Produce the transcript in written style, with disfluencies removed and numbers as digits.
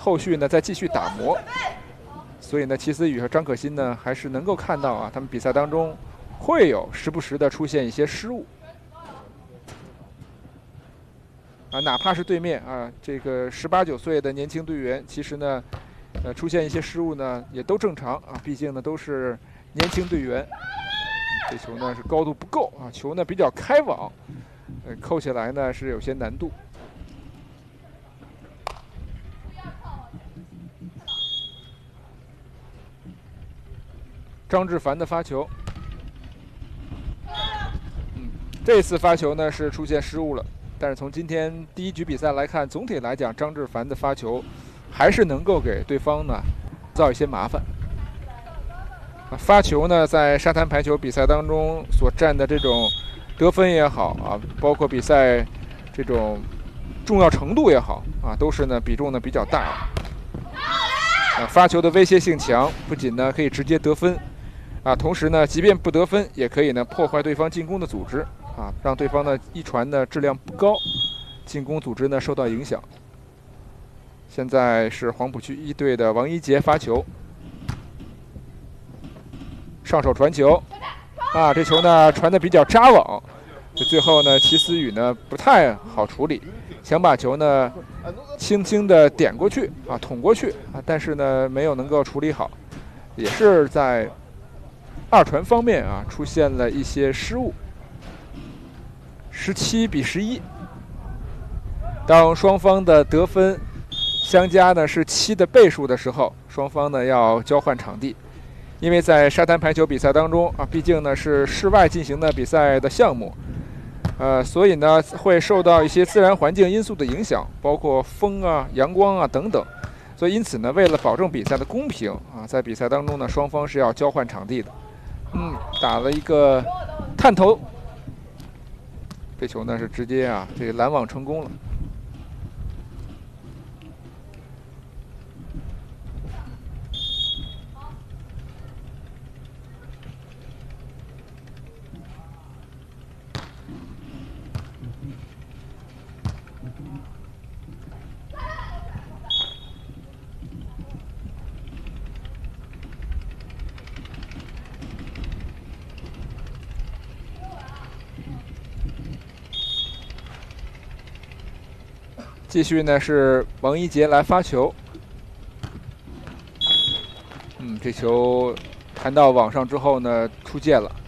后续呢再继续打磨。所以呢，齐思宇和张可欣呢，还是能够看到啊，他们比赛当中会有时不时的出现一些失误。哪怕是对面啊，这个18、19岁的年轻队员，其实呢，出现一些失误呢，也都正常啊，毕竟呢都是年轻队员。这球呢是高度不够啊，球呢比较开网，扣起来呢是有些难度。张志凡的发球，这次发球呢是出现失误了。但是从今天第一局比赛来看，总体来讲，张志凡的发球还是能够给对方呢造一些麻烦。发球呢，在沙滩排球比赛当中所占的这种得分也好啊，包括比赛这种重要程度也好啊，都是呢比重呢比较大。发球的威胁性强，不仅呢可以直接得分啊，同时呢，即便不得分，也可以呢破坏对方进攻的组织。让对方的一传的质量不高，进攻组织呢受到影响。现在是黄浦区一队的王一杰发球，上手传球，这球呢传的比较扎网，最后呢齐思宇呢不太好处理，想把球呢轻轻的点过去捅过去但是呢没有能够处理好，也是在二传方面出现了一些失误。17比11，当双方的得分相加呢是7的倍数的时候，双方呢要交换场地，因为在沙滩排球比赛当中毕竟呢是室外进行的比赛的项目，所以呢会受到一些自然环境因素的影响，包括风阳光等等，所以因此呢，为了保证比赛的公平在比赛当中呢，双方是要交换场地的。打了一个探头。这球呢是直接这个拦网成功了。继续呢是王一杰来发球，这球弹到网上之后呢出界了。